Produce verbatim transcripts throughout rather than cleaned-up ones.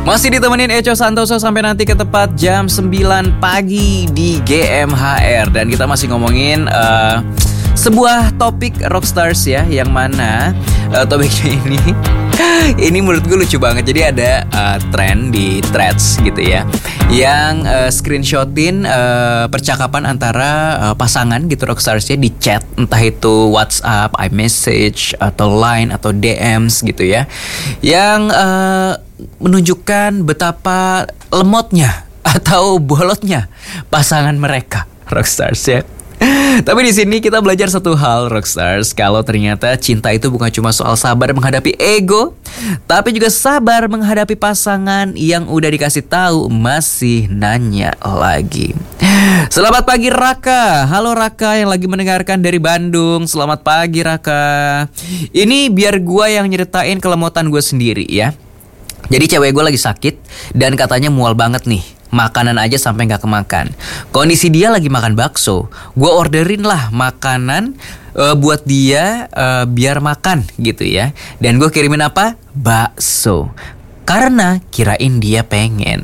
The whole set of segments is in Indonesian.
Masih ditemenin Eco Santoso sampai nanti ke tepat jam sembilan pagi di G M H R. Dan kita masih ngomongin uh, sebuah topik Rockstars ya, yang mana uh, topiknya ini ini menurut gue lucu banget. Jadi ada uh, tren di Threads gitu ya, yang uh, screenshotin uh, percakapan antara uh, pasangan gitu Rockstarsnya di chat, entah itu WhatsApp, iMessage, atau Line, atau D Ms gitu ya, yang uh, menunjukkan betapa lemotnya atau bolotnya pasangan mereka Rockstars ya. Tapi di sini kita belajar satu hal Rockstars, kalau ternyata cinta itu bukan cuma soal sabar menghadapi ego, tapi juga sabar menghadapi pasangan yang udah dikasih tahu masih nanya lagi. Selamat pagi Raka. Halo Raka yang lagi mendengarkan dari Bandung. Selamat pagi Raka. Ini biar gua yang nyeritain kelemotan gue sendiri ya. Jadi cewek gue lagi sakit dan katanya mual banget nih. Makanan aja sampai gak kemakan. Kondisi dia lagi makan bakso. Gue orderin lah makanan uh, buat dia uh, biar makan gitu ya. Dan gue kirimin apa? Bakso. Karena kirain dia pengen.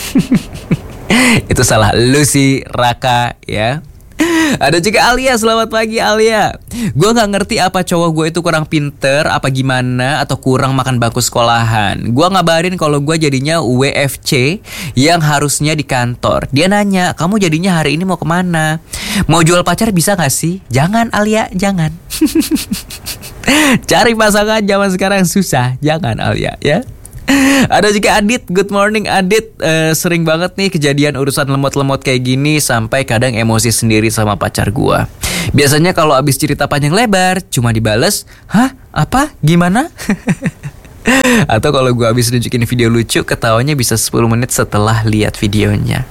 Itu salah lu sih Raka ya. Ada juga Alia, selamat pagi Alia. Gue gak ngerti apa cowok gue itu kurang pinter, apa gimana, atau kurang makan bangku sekolahan. Gue ngabarin kalau gue jadinya W F C yang harusnya di kantor. Dia nanya, kamu jadinya hari ini mau kemana? Mau jual pacar bisa gak sih? Jangan Alia, jangan. Cari pasangan zaman sekarang susah. Jangan Alia ya. Ada juga Adit, good morning Adit. uh, Sering banget nih kejadian urusan lemot-lemot kayak gini, sampai kadang emosi sendiri sama pacar gua. Biasanya kalau abis cerita panjang lebar cuma dibales, hah? Apa? Gimana? Atau kalau gua abis nunjukin video lucu, ketawanya bisa sepuluh menit setelah lihat videonya.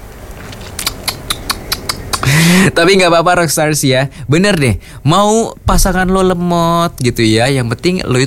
Tapi gak apa-apa Rockstars ya. Bener deh, mau pasangan lo lemot gitu ya, yang penting lo